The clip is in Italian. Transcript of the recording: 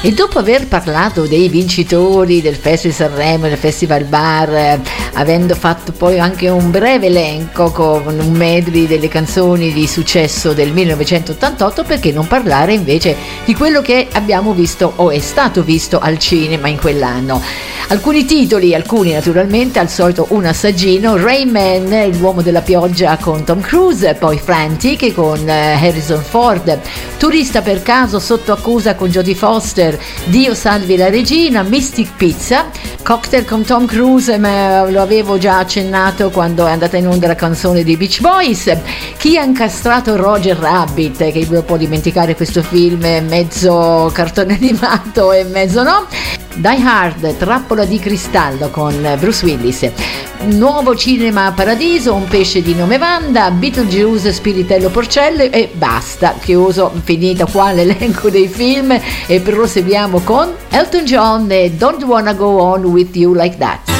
E dopo aver parlato dei vincitori del Festival Sanremo e del Festival Bar, avendo fatto poi anche un breve elenco con un medley delle canzoni di successo del 1988, perché non parlare invece di quello che abbiamo visto o è stato visto al cinema in quell'anno? Alcuni titoli, alcuni naturalmente, al solito un assaggino: Rain Man, l'uomo della pioggia con Tom Cruise, poi Frantic con Harrison Ford, Turista per caso sotto accusa con Jodie Foster, Dio salvi la regina, Mystic Pizza, Cocktail con Tom Cruise, ma lo avevo già accennato quando è andata in onda la canzone dei Beach Boys, Chi ha incastrato Roger Rabbit, che non può dimenticare questo film mezzo cartone animato e mezzo no, Die Hard, Trappola di cristallo con Bruce Willis, Nuovo Cinema Paradiso, Un pesce di nome Wanda, Beetlejuice, Spiritello Porcello e basta, chiuso, finito qua l'elenco dei film e proseguiamo con Elton John e Don't Wanna Go On With You Like That.